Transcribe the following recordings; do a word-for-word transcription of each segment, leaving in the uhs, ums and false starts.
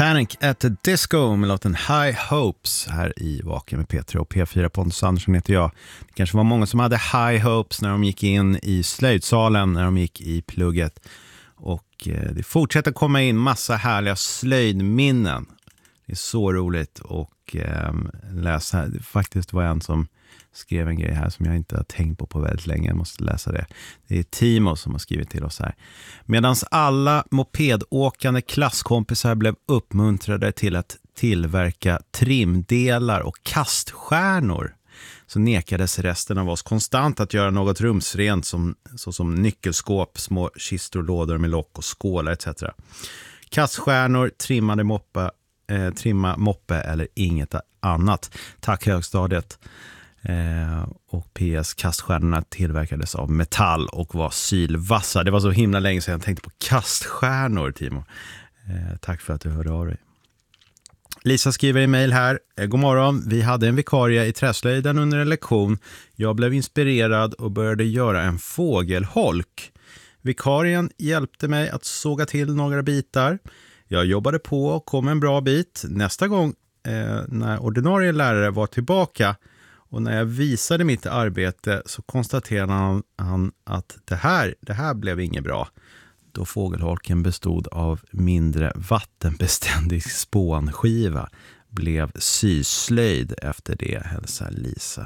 Panic at the Disco med låten High Hopes här i Vaken med P tre och P fyra. Pontus Andersson heter jag. Det kanske var många som hade High Hopes när de gick in i slöjdsalen, när de gick i plugget. Och eh, det fortsätter komma in massa härliga slöjdminnen. Det är så roligt att eh, läsa. Det faktiskt var en som skrev en grej här som jag inte har tänkt på på väldigt länge. Jag måste läsa det. Det är Timo som har skrivit till oss här. Medans alla mopedåkande klasskompisar blev uppmuntrade till att tillverka trimdelar och kaststjärnor, så nekades resten av oss konstant att göra något rumsrent som, såsom nyckelskåp, små kistor, lådor med lock och skålar et cetera. Kaststjärnor, trimmade moppe, eh, trimma moppe eller inget annat. Tack högstadiet. Eh, och P S kaststjärnorna tillverkades av metall och var sylvassa. Det var så himla länge sedan jag tänkte på kaststjärnor, Timo. Eh, tack för att du hörde av dig. Lisa skriver i mejl här. Eh, god morgon, vi hade en vikarie i träslöjden under en lektion. Jag blev inspirerad och började göra en fågelholk. Vikarien hjälpte mig att såga till några bitar. Jag jobbade på och kom en bra bit. Nästa gång eh, när ordinarie lärare var tillbaka och när jag visade mitt arbete så konstaterade han, han att det här, det här blev inget bra. Då fågelholken bestod av mindre vattenbeständig spånskiva blev syslöjd efter det, hälsar Lisa.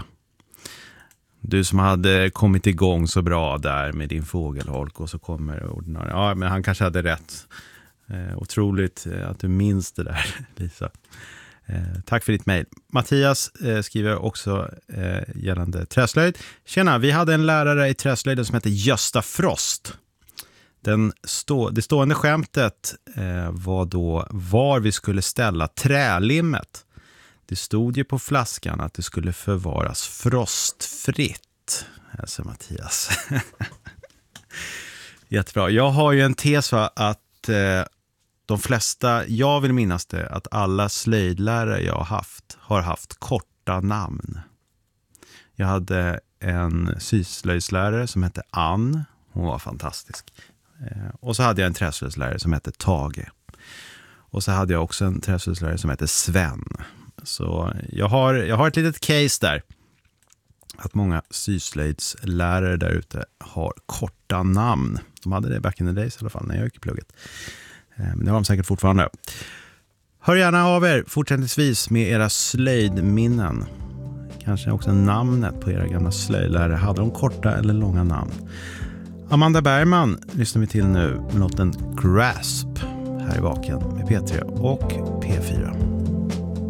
Du som hade kommit igång så bra där med din fågelholk och så kommer ordinarie. Ja, men han kanske hade rätt. Eh, otroligt att du minns det där, Lisa. Eh, tack för ditt mejl. Mattias eh, skriver också eh, gällande träslöjd. Tjena, vi hade en lärare i träslöjden som hette Gösta Frost. Den stå, det stående skämtet eh, var då var vi skulle ställa trälimmet. Det stod ju på flaskan att det skulle förvaras frostfritt. Hälsar Mattias. Jättebra. Jag har ju en tes för att eh, de flesta, jag vill minnas det, att alla slöjdlärare jag har haft har haft korta namn. Jag hade en syslöjdslärare som hette Ann. Hon var fantastisk. Och så hade jag en träslöjdslärare som hette Tage. Och så hade jag också en träslöjdslärare som hette Sven. Så jag har, jag har ett litet case där. Att många syslöjdslärare där ute har korta namn. De hade det back in the days i alla fall när jag gick i plugget. Men det har de säkert fortfarande. Hör gärna av er fortsättningsvis med era slöjdminnen. Kanske också namnet på era gamla slöjdlärare. Hade de korta eller långa namn? Amanda Bergman lyssnar vi till nu med låten Grasp här i Vaken med P tre och P fyra.